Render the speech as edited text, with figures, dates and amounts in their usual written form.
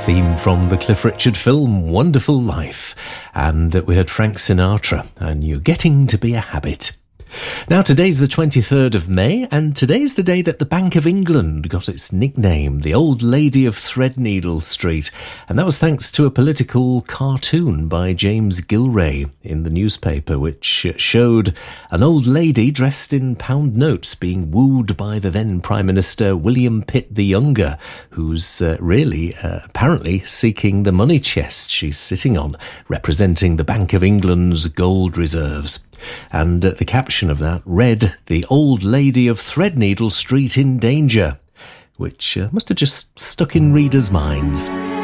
theme from the Cliff Richard film Wonderful Life, and we heard Frank Sinatra and You're Getting to Be a Habit. Now today's the 23rd of May, and today's the day that the Bank of England got its nickname, the Old Lady of Threadneedle Street, and that was thanks to a political cartoon by James Gilray in the newspaper, which showed an old lady dressed in pound notes being wooed by the then Prime Minister William Pitt the Younger, who's apparently seeking the money chest she's sitting on, representing the Bank of England's gold reserves. And the caption of that read, "The Old Lady of Threadneedle Street in Danger," which must have just stuck in readers' minds.